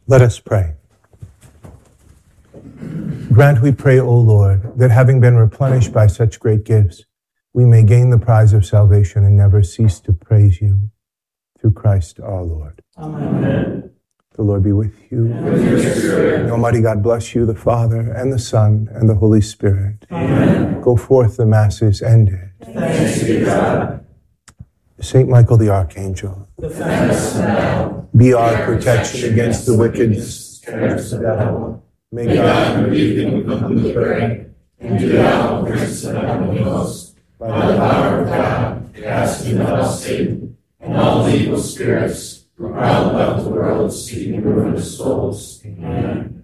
Let us pray. Grant, we pray, O Lord, that having been replenished by such great gifts, we may gain the prize of salvation and never cease to praise you. Through Christ our Lord. Amen. The Lord be with you. And with your spirit. Almighty God bless you, the Father, and the Son, and the Holy Spirit. Amen. Go forth, the Mass is ended. Thanks be to God. Saint Michael the Archangel, Defend us now. be our protection against the wickedness Snares of the devil. May May God, God rebuke him who comes to pray. And do thou, Prince of the heavenly host, by the power of God, cast into hell Satan and all the evil spirits who prowl about the world seeking ruinous souls. Amen.